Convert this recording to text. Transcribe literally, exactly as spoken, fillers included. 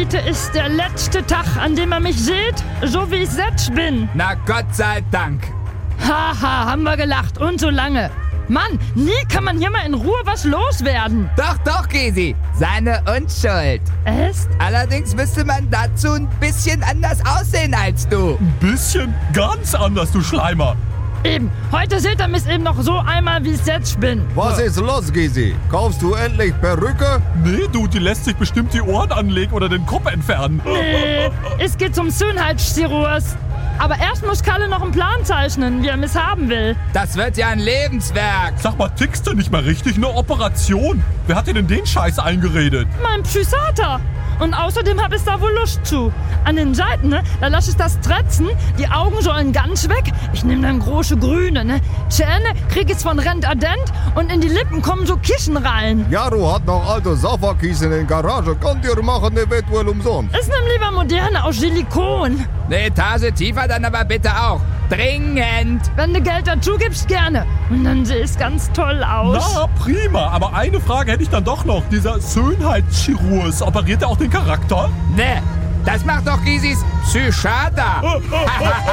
heute ist der letzte Tag, an dem ihr mich seht, so wie ich selbst bin. Na Gott sei Dank. Haha, haben wir gelacht und so lange. Mann, nie kann man hier mal in Ruhe was loswerden. Doch, doch, Gysi. Seine Unschuld. Echt? Allerdings müsste man dazu ein bisschen anders aussehen als du. Ein bisschen ganz anders, du Schleimer. Eben, heute seht ihr mich eben noch so einmal, wie ich jetzt bin. Was ist los, Gysi? Kaufst du endlich Perücke? Nee, du, die lässt sich bestimmt die Ohren anlegen oder den Kopf entfernen. Nee, es geht zum Schönheitschirurg. Aber erst muss Kalle noch einen Plan zeichnen, wie er mich haben will. Das wird ja ein Lebenswerk. Sag mal, tickst du nicht mal richtig? Eine Operation? Wer hat dir denn den Scheiß eingeredet? Mein Psychiater. Und außerdem hab ich da wohl Lust zu. An den Seiten, ne, da lass ich das tretzen. Die Augen sollen ganz weg. Ich nehme dann große Grüne, ne. Zähne krieg ich von Rentadent und in die Lippen kommen so Kissen rein. Jaro hat noch alte Sofakissen in der Garage. Könnt ihr machen, eventuell umsonst. Ich nehm lieber moderne aus Silikon. Eine Etage tiefer dann aber bitte auch. Dringend. Wenn du Geld dazu gibst, gerne. Und dann sehe ich ganz toll aus. Na, prima. Aber eine Frage hätte ich dann doch noch. Dieser Schönheitschirurg, operiert er auch den Charakter? Ne, das macht doch Gysis Psychiater.